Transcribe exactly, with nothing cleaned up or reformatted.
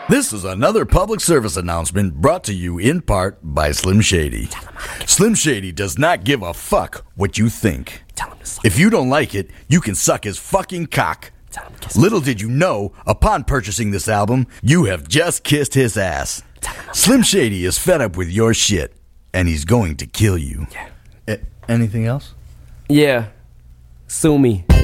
This is another public service announcement brought to you in part by Slim Shady. Slim Shady does not give a fuck what you think. If you don't like it, you can suck his fucking cock. Little did you know, upon purchasing this album, you have just kissed his ass. Slim Shady is fed up with your shit, and he's going to kill you. Yeah. A- anything else? Yeah. Sue me.